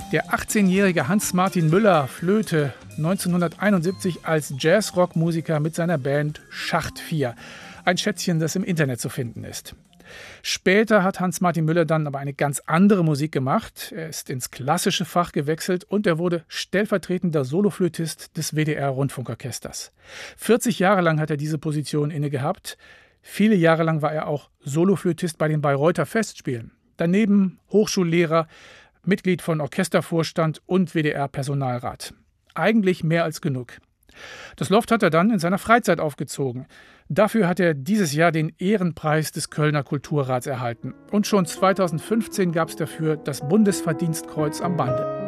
Der 18-jährige Hans-Martin Müller flöte 1971 als Jazz-Rock-Musiker mit seiner Band Schacht 4. Ein Schätzchen, das im Internet zu finden ist. Später hat Hans-Martin Müller dann aber eine ganz andere Musik gemacht. Er ist ins klassische Fach gewechselt und er wurde stellvertretender Soloflötist des WDR-Rundfunkorchesters. 40 Jahre lang hat er diese Position inne gehabt. Viele Jahre lang war er auch Soloflötist bei den Bayreuther Festspielen. Daneben Hochschullehrer, Mitglied von Orchestervorstand und WDR-Personalrat. Eigentlich mehr als genug. Das Loft hat er dann in seiner Freizeit aufgezogen. Dafür hat er dieses Jahr den Ehrenpreis des Kölner Kulturrats erhalten. Und schon 2015 gab es dafür das Bundesverdienstkreuz am Bande.